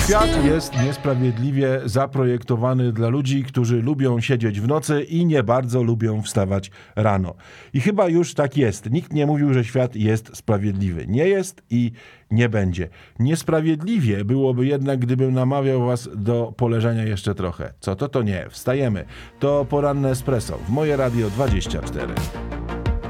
Świat jest niesprawiedliwie zaprojektowany dla ludzi, którzy lubią siedzieć w nocy i nie bardzo lubią wstawać rano. I chyba już tak jest. Nikt nie mówił, że świat jest sprawiedliwy. Nie jest i nie będzie. Niesprawiedliwie byłoby jednak, gdybym namawiał was do poleżenia jeszcze trochę. Co to? To nie. Wstajemy. To poranne espresso w Moje Radio 24.